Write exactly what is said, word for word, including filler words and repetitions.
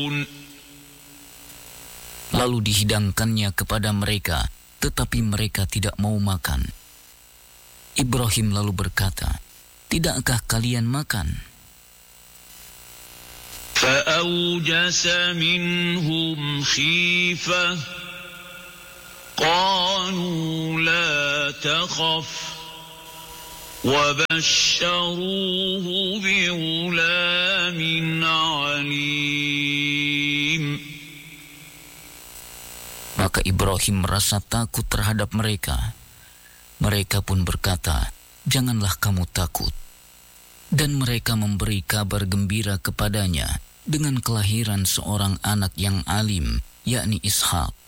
Lalu dihidangkannya kepada mereka, tetapi mereka tidak mau makan. Ibrahim lalu berkata, "Tidakkah kalian makan?" فأوجس منهم خيفة قالوا لا تخف وبشروه بغلام عليم. Maka Ibrahim merasa takut terhadap mereka. Mereka pun berkata, "Janganlah kamu takut." Dan mereka memberi kabar gembira kepadanya dengan kelahiran seorang anak yang alim, yakni Ishak.